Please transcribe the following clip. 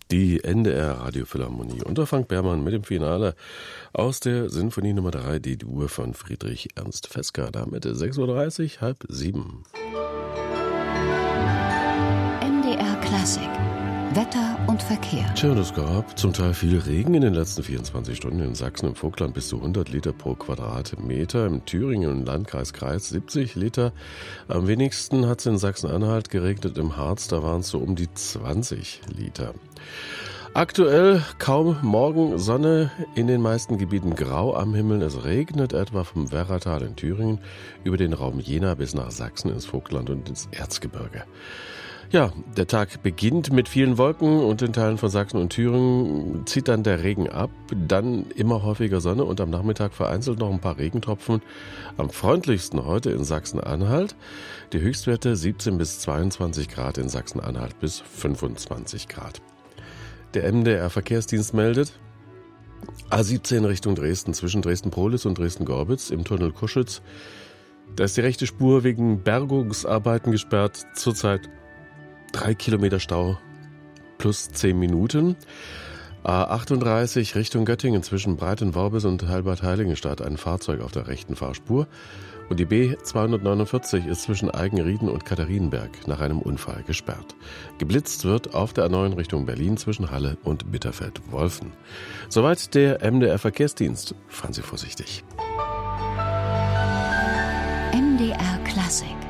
Die NDR Radiophilharmonie unter Frank Bermann mit dem Finale aus der Sinfonie Nummer 3, die Dur von Friedrich Ernst Fesca. Damit 6:30 Uhr, 6:30. NDR Klassik. Wetter und Verkehr. Tja, es gab zum Teil viel Regen in den letzten 24 Stunden. In Sachsen im Vogtland bis zu 100 Liter pro Quadratmeter. Im Thüringen im Landkreis Kreis 70 Liter. Am wenigsten hat es in Sachsen-Anhalt geregnet. Im Harz, da waren es so um die 20 Liter. Aktuell kaum morgen Sonne, in den meisten Gebieten grau am Himmel. Es regnet etwa vom Werratal in Thüringen über den Raum Jena bis nach Sachsen ins Vogtland und ins Erzgebirge. Ja, der Tag beginnt mit vielen Wolken und in Teilen von Sachsen und Thüringen zieht dann der Regen ab, dann immer häufiger Sonne und am Nachmittag vereinzelt noch ein paar Regentropfen. Am freundlichsten heute in Sachsen-Anhalt. Die Höchstwerte 17 bis 22 Grad in Sachsen-Anhalt bis 25 Grad. Der MDR-Verkehrsdienst meldet, A17 Richtung Dresden zwischen Dresden-Prohlis und Dresden-Gorbitz im Tunnel Kuschitz. Da ist die rechte Spur wegen Bergungsarbeiten gesperrt, zurzeit 3 Kilometer Stau plus 10 Minuten. A38 Richtung Göttingen zwischen Breitenworbis und Heilbad-Heiligenstadt ein Fahrzeug auf der rechten Fahrspur. Und die B249 ist zwischen Eigenrieden und Katharinenberg nach einem Unfall gesperrt. Geblitzt wird auf der A9 Richtung Berlin zwischen Halle und Bitterfeld-Wolfen. Soweit der MDR Verkehrsdienst. Fahren Sie vorsichtig. NDR Klassik.